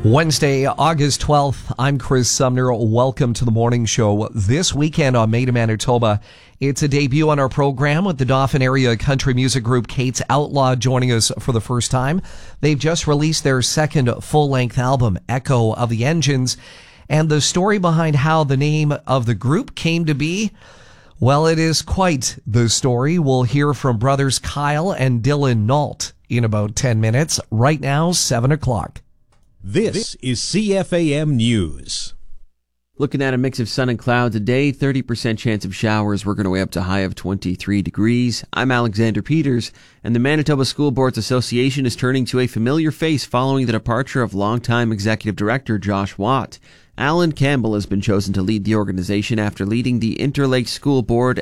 Wednesday, August 12th, I'm Chris Sumner. Welcome to the morning show. This weekend on Made in Manitoba, it's a debut on our program with the Dauphin area country music group Kate's Outlaw joining us for the first time. They've just released their second full-length album, Echo of the Engines, and the story behind how the name of the group came to be, well, it is quite the story. We'll hear from brothers Kyle and Dylan Nault in about 10 minutes. Right now, 7 o'clock. This is CFAM News. Looking at a mix of sun and clouds today, 30% chance of showers. We're going to way up to a high of 23 degrees. I'm Alexander Peters, and the Manitoba School Boards Association is turning to a familiar face following the departure of longtime Executive Director Josh Watt. Alan Campbell has been chosen to lead the organization after leading the Interlake School Board